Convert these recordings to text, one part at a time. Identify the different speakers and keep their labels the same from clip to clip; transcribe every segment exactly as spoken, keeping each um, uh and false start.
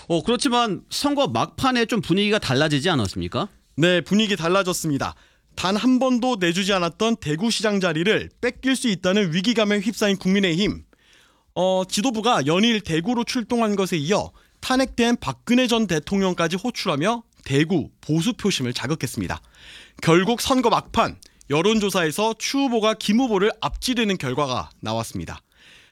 Speaker 1: 어, 그렇지만 선거 막판에 좀 분위기가 달라지지 않았습니까?
Speaker 2: 네, 분위기 달라졌습니다. 단 한 번도 내주지 않았던 대구시장 자리를 뺏길 수 있다는 위기감에 휩싸인 국민의힘. 어, 지도부가 연일 대구로 출동한 것에 이어 탄핵된 박근혜 전 대통령까지 호출하며 대구 보수 표심을 자극했습니다. 결국 선거 막판 여론조사에서 추 후보가 김 후보를 앞지르는 결과가 나왔습니다.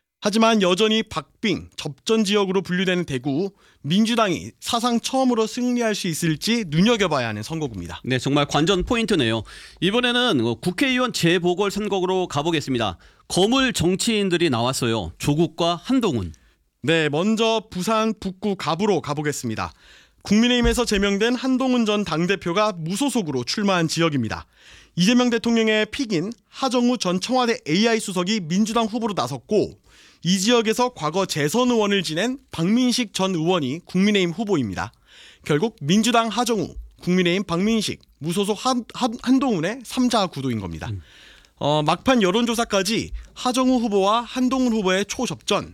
Speaker 2: 하지만 여전히 박빙, 접전 지역으로 분류되는 대구, 민주당이 사상 처음으로 승리할 수 있을지 눈여겨봐야 하는 선거구입니다.
Speaker 1: 네, 정말 관전 포인트네요. 이번에는 국회의원 재보궐선거로 가보겠습니다. 거물 정치인들이 나왔어요. 조국과 한동훈.
Speaker 2: 네, 먼저 부산 북구 갑으로 가보겠습니다. 국민의힘에서 제명된 한동훈 전 당대표가 무소속으로 출마한 지역입니다. 이재명 대통령의 픽인 하정우 전 청와대 에이아이 수석이 민주당 후보로 나섰고, 이 지역에서 과거 재선 의원을 지낸 박민식 전 의원이 국민의힘 후보입니다. 결국 민주당 하정우, 국민의힘 박민식, 무소속 한, 한, 한동훈의 삼자 구도인 겁니다. 음. 어, 막판 여론조사까지 하정우 후보와 한동훈 후보의 초접전,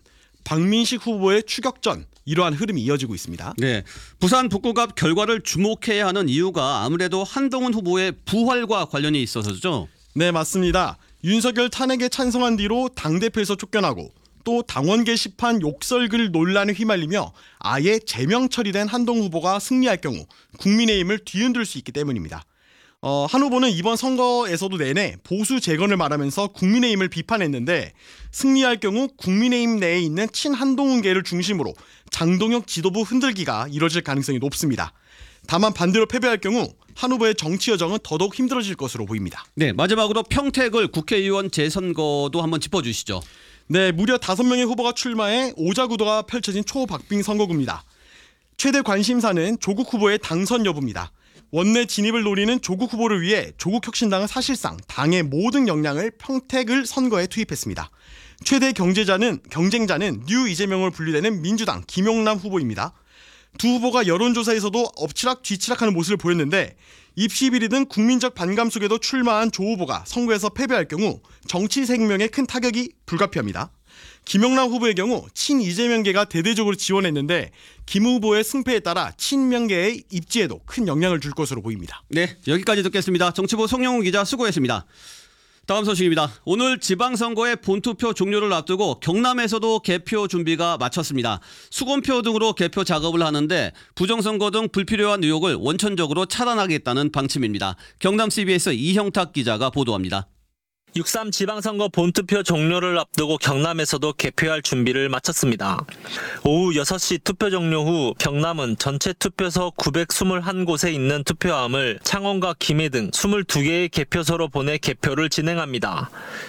Speaker 2: 박민식 후보의 추격전, 이러한 흐름이 이어지고 있습니다.
Speaker 1: 네, 부산 북구갑 결과를 주목해야 하는 이유가 아무래도 한동훈 후보의 부활과 관련이 있어서죠.
Speaker 2: 네, 맞습니다. 윤석열 탄핵에 찬성한 뒤로 당대표에서 쫓겨나고 또 당원 게시판 욕설글 논란에 휘말리며 아예 제명 처리된 한동훈 후보가 승리할 경우 국민의힘을 뒤흔들 수 있기 때문입니다. 어, 한 후보는 이번 선거에서도 내내 보수 재건을 말하면서 국민의힘을 비판했는데, 승리할 경우 국민의힘 내에 있는 친한동훈계를 중심으로 장동혁 지도부 흔들기가 이뤄질 가능성이 높습니다. 다만 반대로 패배할 경우 한 후보의 정치 여정은 더더욱 힘들어질 것으로 보입니다.
Speaker 1: 네, 마지막으로 평택을 국회의원 재선거도 한번 짚어주시죠.
Speaker 2: 네, 무려 다섯 명의 후보가 출마해 오자구도가 펼쳐진 초박빙 선거구입니다. 최대 관심사는 조국 후보의 당선 여부입니다. 원내 진입을 노리는 조국 후보를 위해 조국혁신당은 사실상 당의 모든 역량을 평택을 선거에 투입했습니다. 최대 경제자는, 경쟁자는 뉴 이재명으로 분류되는 민주당 김용남 후보입니다. 두 후보가 여론조사에서도 엎치락 뒤치락하는 모습을 보였는데, 입시 비리등 국민적 반감 속에도 출마한 조 후보가 선거에서 패배할 경우 정치 생명에 큰 타격이 불가피합니다. 김용남 후보의 경우 친 이재명계가 대대적으로 지원했는데, 김 후보의 승패에 따라 친명계의 입지에도 큰 영향을 줄 것으로 보입니다.
Speaker 1: 네, 여기까지 듣겠습니다. 정치부 송영훈 기자 수고했습니다. 다음 소식입니다. 오늘 지방선거의 본투표 종료를 앞두고 경남에서도 개표 준비가 마쳤습니다. 수검표 등으로 개표 작업을 하는데 부정선거 등 불필요한 의혹을 원천적으로 차단하겠다는 방침입니다. 경남 씨비에스 이형탁 기자가 보도합니다.
Speaker 3: 육삼 지방선거 본투표 종료를 앞두고 경남에서도 개표할 준비를 마쳤습니다. 오후 여섯 시 투표 종료 후 경남은 전체 투표소 구백이십일 곳에 있는 투표함을 창원과 김해 등 이십이 개의 개표소로 보내 개표를 진행합니다.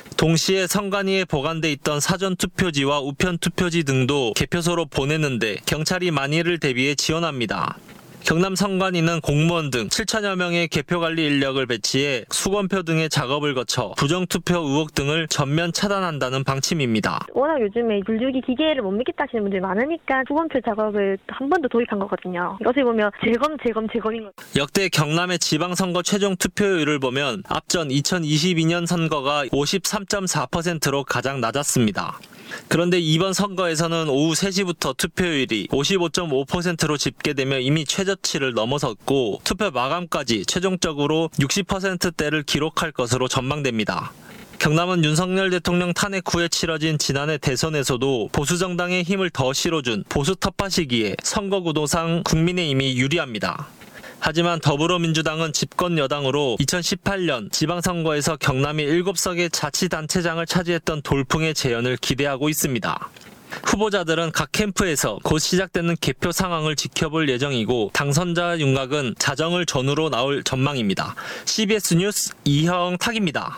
Speaker 3: 동시에 선관위에 보관돼 있던 사전투표지와 우편투표지 등도 개표소로 보내는데 경찰이 만일을 대비해 지원합니다. 경남 선관위는 공무원 등 칠천여 명의 개표관리 인력을 배치해 수검표 등의 작업을 거쳐 부정투표 의혹 등을 전면 차단한다는 방침입니다.
Speaker 4: 워낙 요즘에 분류기 기계를 못 믿겠다 하시는 분들이 많으니까 수검표 작업을 한 번 더 도입한 거거든요. 어떻게 보면 재검, 재검, 재검인 거죠.
Speaker 3: 역대 경남의 지방선거 최종 투표율을 보면 앞전 이천이십이 년 선거가 오십삼 점 사 퍼센트로 가장 낮았습니다. 그런데 이번 선거에서는 오후 세 시부터 투표율이 오십오 점 오 퍼센트로 집계되며 이미 최저치를 넘어섰고 투표 마감까지 최종적으로 육십 퍼센트대를 기록할 것으로 전망됩니다. 경남은 윤석열 대통령 탄핵 후에 치러진 지난해 대선에서도 보수정당의 힘을 더 실어준 보수 텃밭이기에 선거구도상 국민의힘이 유리합니다. 하지만 더불어민주당은 집권 여당으로 이천십팔 년 지방선거에서 경남이 일곱 석의 자치단체장을 차지했던 돌풍의 재현을 기대하고 있습니다. 후보자들은 각 캠프에서 곧 시작되는 개표 상황을 지켜볼 예정이고 당선자 윤곽은 자정을 전후로 나올 전망입니다. 씨비에스 뉴스 이형탁입니다.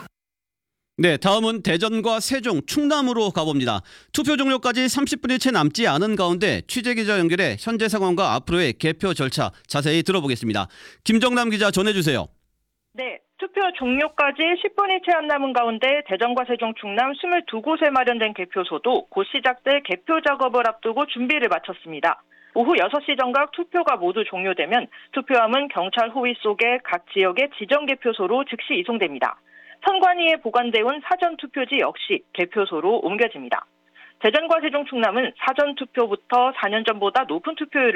Speaker 1: 네, 다음은 대전과 세종, 충남으로 가봅니다. 투표 종료까지 삼십 분이 채 남지 않은 가운데 취재기자 연결해 현재 상황과 앞으로의 개표 절차 자세히 들어보겠습니다. 김정남 기자 전해주세요.
Speaker 5: 네, 투표 종료까지 십 분이 채 안 남은 가운데 대전과 세종, 충남 이십이 곳에 마련된 개표소도 곧 시작될 개표 작업을 앞두고 준비를 마쳤습니다. 오후 여섯 시 정각 투표가 모두 종료되면 투표함은 경찰 호위 속에 각 지역의 지정 개표소로 즉시 이송됩니다. 선관위에 보관되어 사전투표지 역시 개표소로 옮겨집니다. 대전과 세종, 충남은 사전투표부터 사 년 전보다 높은 투표율을